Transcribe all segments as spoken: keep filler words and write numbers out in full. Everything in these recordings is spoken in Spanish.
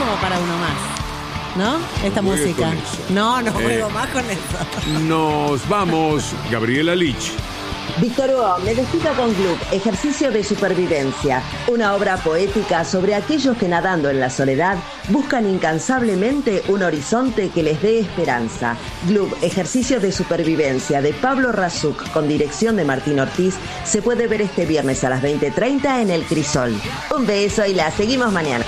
como para uno más, ¿no? Esta No juegues música. con eso. No, no Eh. juego más con eso. Nos vamos, Gabriela Lich. Víctor Hugo, Me despido con Club, Ejercicio de Supervivencia, una obra poética sobre aquellos que nadando en la soledad buscan incansablemente un horizonte que les dé esperanza. Club, Ejercicio de Supervivencia de Pablo Razuk con dirección de Martín Ortiz se puede ver este viernes a las veinte treinta en El Crisol. Un beso y la seguimos mañana.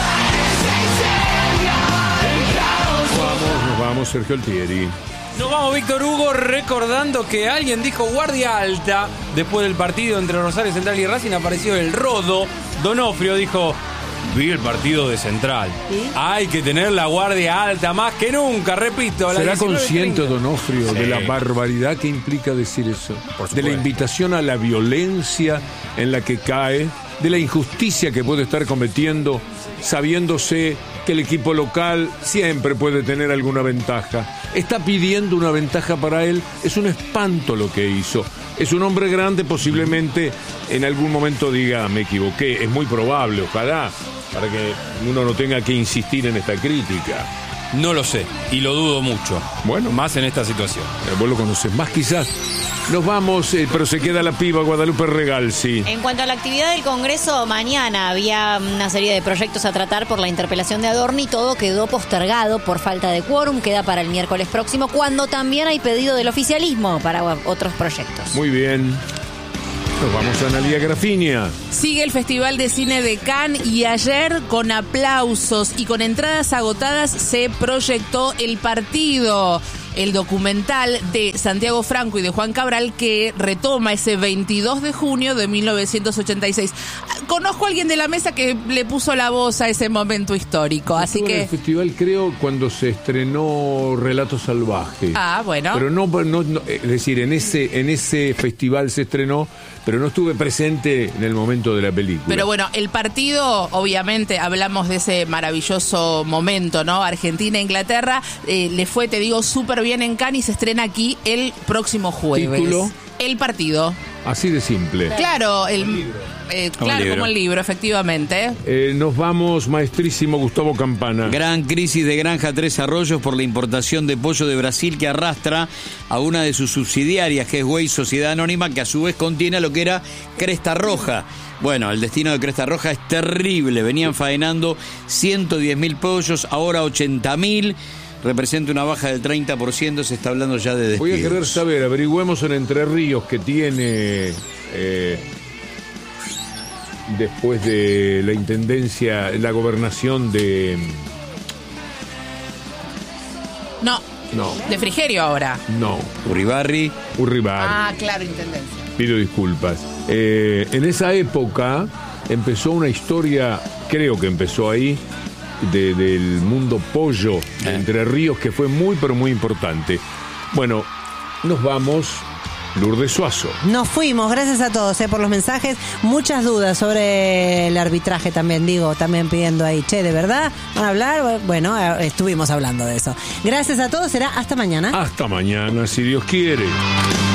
Vamos, nos vamos, Sergio Altieri. Nos vamos, Víctor Hugo, recordando que alguien dijo guardia alta después del partido entre Rosario Central y Racing. Apareció el Rodo. Donofrio dijo: vi el partido de Central. ¿Sí? Hay que tener la guardia alta más que nunca, repito. a las ¿Será diecinueve consciente, treinta? Donofrio, Sí. de la barbaridad que implica decir eso? Por De la supuesto. invitación a la violencia en la que cae, de la injusticia que puede estar cometiendo, sabiéndose que el equipo local siempre puede tener alguna ventaja. Está pidiendo una ventaja para él. Es un espanto lo que hizo. Es un hombre grande, posiblemente en algún momento diga, me equivoqué. Es muy probable, ojalá, para que uno no tenga que insistir en esta crítica. No lo sé, y lo dudo mucho. Bueno. Más en esta situación. Eh, vos lo conoces más quizás. Nos vamos, eh, pero se queda la piba Guadalupe Regalsi. En cuanto a la actividad del Congreso, mañana había una serie de proyectos a tratar por la interpelación de Adorni. Todo quedó postergado por falta de quórum. Queda para el miércoles próximo, cuando también hay pedido del oficialismo para otros proyectos. Muy bien. Nos vamos a Analía Grafinia. Sigue el Festival de Cine de Cannes y ayer, con aplausos y con entradas agotadas, se proyectó El Partido, el documental de Santiago Franco y de Juan Cabral, que retoma ese veintidós de junio de mil novecientos ochenta y seis. Conozco a alguien de la mesa que le puso la voz a ese momento histórico, así Estuve en que... el festival, creo, cuando se estrenó Relato Salvaje. Ah, bueno. Pero no, no, no, es decir, en ese, en ese festival se estrenó, pero no estuve presente en el momento de la película. Pero bueno, El Partido, obviamente, hablamos de ese maravilloso momento, ¿no? Argentina-Inglaterra, eh, le fue, te digo, súper bien en Cannes y se estrena aquí el próximo jueves. ¿Título? El Partido. Así de simple. Claro, el, eh, Como claro, el libro. como el libro, efectivamente. Eh, nos vamos, maestrísimo Gustavo Campana. Gran crisis de Granja Tres Arroyos por la importación de pollo de Brasil, que arrastra a una de sus subsidiarias, que es Güey Sociedad Anónima, que a su vez contiene lo que era Cresta Roja. Bueno, el destino de Cresta Roja es terrible. Venían faenando ciento diez mil pollos, ahora ochenta mil. Representa una baja del treinta por ciento. Se está hablando ya de despidos. Voy a querer saber, averigüemos en Entre Ríos, que tiene, eh, después de la intendencia, la gobernación de... No, No, de Frigerio ahora. no, Uribarri. Urribar. Ah, claro, intendencia. Pido disculpas. Eh, en esa época empezó una historia, creo que empezó ahí, de, del mundo pollo de Entre Ríos, que fue muy, pero muy importante. Bueno, nos vamos, Lourdes Suazo. Nos fuimos, gracias a todos eh, por los mensajes. Muchas dudas sobre el arbitraje también, digo, también pidiendo ahí, che, ¿de verdad van a hablar? Bueno, eh, estuvimos hablando de eso. Gracias a todos, será hasta mañana. Hasta mañana, si Dios quiere.